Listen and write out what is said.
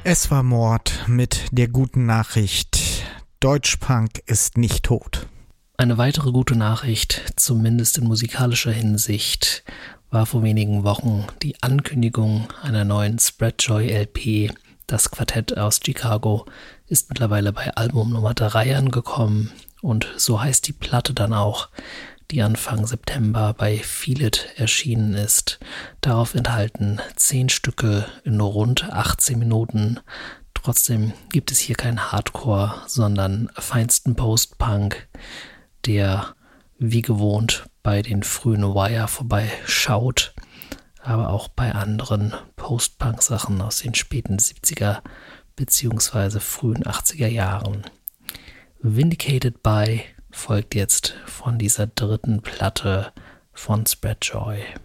Es war Mord mit der guten Nachricht: Deutschpunk ist nicht tot. Eine weitere gute Nachricht, zumindest in musikalischer Hinsicht, war vor wenigen Wochen die Ankündigung einer neuen Spreadjoy LP. Das Quartett aus Chicago ist mittlerweile bei Album Nummer 3 angekommen und so heißt die Platte dann auch, die Anfang September bei Feel It erschienen ist. Darauf enthalten 10 Stücke in rund 18 Minuten. Trotzdem gibt es hier kein Hardcore, sondern feinsten Post-Punk, der wie gewohnt bei den frühen Wire vorbeischaut, aber auch bei anderen Post-Punk-Sachen aus den späten 70er bzw. frühen 80er Jahren. Vindicated by folgt jetzt von dieser dritten Platte von Spreadjoy.